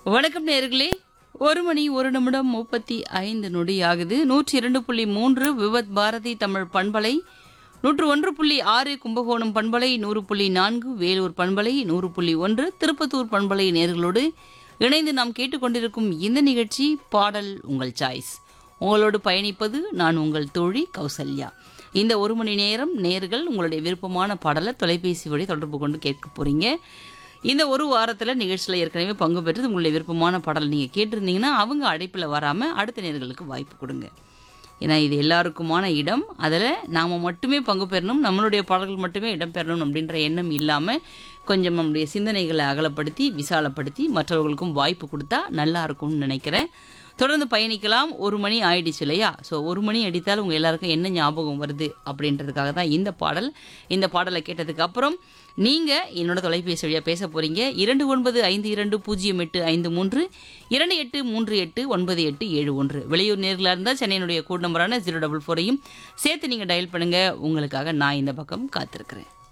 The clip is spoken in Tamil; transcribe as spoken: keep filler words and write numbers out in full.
வணக்கம் நேயர்களே. ஒரு மணி ஒரு நிமிடம் முப்பத்தி ஐந்து நொடி ஆகுது. நூற்றி இரண்டு புள்ளி மூன்று விவத் பாரதி தமிழ் பண்பலை, நூற்று ஒன்று புள்ளி ஆறு கும்பகோணம் பண்பலை, நூறு புள்ளி நான்கு வேலூர் பண்பலை, நூறு புள்ளி ஒன்று திருப்பத்தூர் பண்பலை நேயர்களோடு இணைந்து நாம் கேட்டுக்கொண்டிருக்கும் இந்த நிகழ்ச்சி பாடல் உங்கள் சாய்ஸ். உங்களோடு பயணிப்பது நான் உங்கள் தோழி கௌசல்யா. இந்த ஒரு மணி நேரம் நேயர்கள் உங்களுடைய விருப்பமான பாடலை தொலைபேசி வழி தொடர்பு கொண்டு கேட்க போறீங்க. இந்த ஒரு வாரத்தில் நிகழ்ச்சியில் ஏற்கனவே பங்கு பெற்று உங்களுடைய விருப்பமான பாடல் நீங்கள் கேட்டிருந்தீங்கன்னா அவங்க அழைப்பில் வராமல் அடுத்த நேயர்களுக்கு வாய்ப்பு கொடுங்க. ஏன்னா இது எல்லாருக்குமான இடம். அதில் நாம் மட்டுமே பங்கு பெறணும், நம்மளுடைய பாடல்கள் மட்டுமே இடம் பெறணும் அப்படின்ற எண்ணம் இல்லாமல் கொஞ்சம் நம்முடைய சிந்தனைகளை அகலப்படுத்தி விசாலப்படுத்தி மற்றவர்களுக்கும் வாய்ப்பு கொடுத்தா நல்லா இருக்கும்னு நினைக்கிறேன். தொடர்ந்து பயணிக்கலாம். ஒரு மணி ஆயிடுச்சு இல்லையா? ஸோ ஒரு மணி அடித்தால் உங்கள் எல்லாருக்கும் என்ன ஞாபகம் வருது அப்படின்றதுக்காக தான் இந்த பாடல். இந்த பாடலை கேட்டதுக்கு அப்புறம் நீங்கள் என்னோட தொலைபேசி வழியாக பேச போகிறீங்க. இரண்டு ஒன்பது ஐந்து இரண்டு பூஜ்ஜியம் எட்டு ஐந்து மூன்று இரண்டு எட்டு மூன்று எட்டு ஒன்பது எட்டு ஏழு ஒன்று. வெளியூர் நேர்களாக இருந்தால் சென்னையினுடைய கோட் நம்பரான ஜீரோ டபுள் ஃபோரையும் சேர்த்து நீங்கள் டயல் பண்ணுங்கள். உங்களுக்காக நான் இந்த பக்கம் காத்திருக்கிறேன்.